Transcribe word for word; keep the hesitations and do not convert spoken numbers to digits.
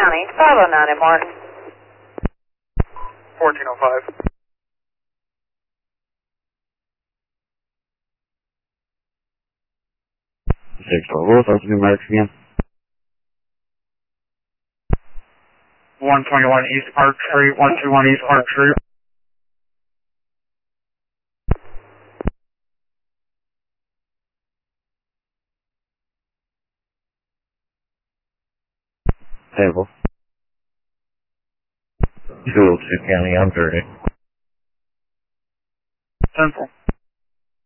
County, five oh nine in Martin. fourteen oh five. six twelve, what was the numerics again? one twenty-one East Park Street, one twenty-one East Park Street. Table. two oh two County, I'm dirty. Central.